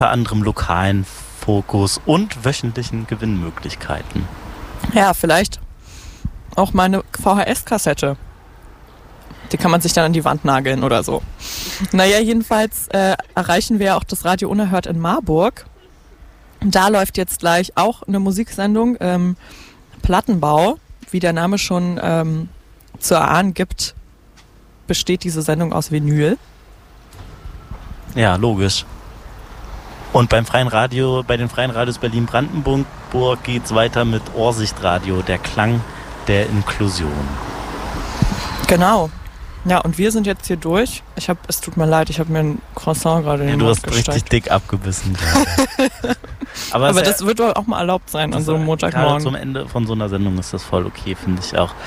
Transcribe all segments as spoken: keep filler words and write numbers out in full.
unter anderem lokalen Fokus und wöchentlichen Gewinnmöglichkeiten. Ja, vielleicht auch mal eine V H S-Kassette. Die kann man sich dann an die Wand nageln oder so. Naja, jedenfalls äh, erreichen wir ja auch das Radio Unerhört in Marburg. Da läuft jetzt gleich auch eine Musiksendung, ähm, Plattenbau. Wie der Name schon ähm, zu erahnen gibt, besteht diese Sendung aus Vinyl. Ja, logisch. Und beim Freien Radio, bei den Freien Radios Berlin-Brandenburg geht's weiter mit Ohrsichtradio, der Klang der Inklusion. Genau. Ja, und wir sind jetzt hier durch. Ich habe, es tut mir leid, ich habe mir ein Croissant gerade in den ja, du Mund hast gesteckt. richtig dick abgebissen. Aber, Aber das wird doch auch mal erlaubt sein an so einem Montagmorgen. Gerade zum Ende von so einer Sendung ist das voll okay, finde ich auch.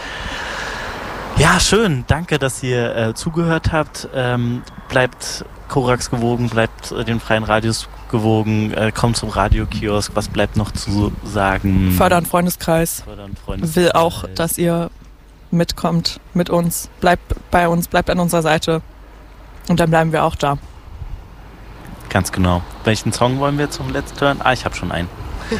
Ja, schön. Danke, dass ihr äh, zugehört habt. Ähm, bleibt Korax gewogen, bleibt äh, den Freien Radios gewogen, äh, kommt zum Radiokiosk. Was bleibt noch zu sagen? Fördern Freundeskreis. Fördern Freundeskreis. Will auch, dass ihr mitkommt mit uns. Bleibt bei uns, bleibt an unserer Seite. Und dann bleiben wir auch da. Ganz genau. Welchen Song wollen wir zum Letzt hören? Ah, ich habe schon einen.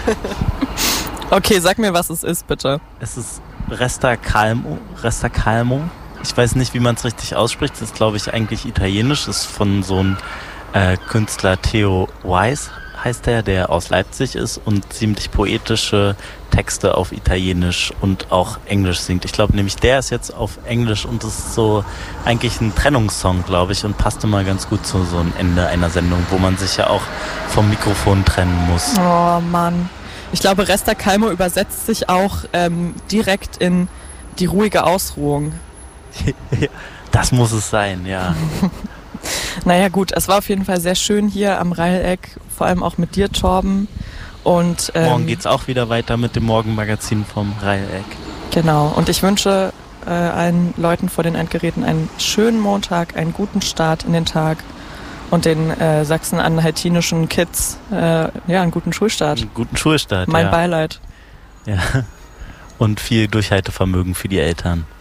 Okay, sag mir, was es ist, bitte. Es ist Resta Calmo. Resta Calmo. Ich weiß nicht, wie man es richtig ausspricht. Das ist, glaube ich, eigentlich italienisch. Das ist von so einem äh, Künstler Theo Weiss, heißt der, der aus Leipzig ist und ziemlich poetische Texte auf Italienisch und auch Englisch singt. Ich glaube nämlich, der ist jetzt auf Englisch und das ist so eigentlich ein Trennungssong, glaube ich, und passt immer ganz gut zu so einem Ende einer Sendung, wo man sich ja auch vom Mikrofon trennen muss. Oh Mann. Ich glaube, Resta Calmo übersetzt sich auch ähm, direkt in die ruhige Ausruhung. Das muss es sein, ja. Naja gut, es war auf jeden Fall sehr schön hier am Reileck, vor allem auch mit dir, Torben. Und, ähm, morgen geht's auch wieder weiter mit dem Morgenmagazin vom Reileck. Genau, und ich wünsche äh, allen Leuten vor den Endgeräten einen schönen Montag, einen guten Start in den Tag und den äh, sachsen-anhaltinischen Kids äh, ja, einen guten Schulstart. Einen guten Schulstart, Mein ja. Beileid. Ja, und viel Durchhaltevermögen für die Eltern.